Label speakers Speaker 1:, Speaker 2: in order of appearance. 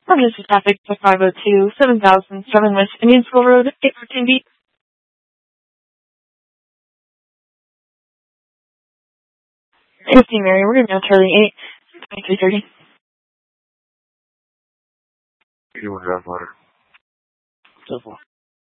Speaker 1: Emergency traffic to 502 7000 7 West Indian School Road, 814B. Mary, we're going to be on Charlie 8, 2330.
Speaker 2: 81 Drive Water.
Speaker 3: So far.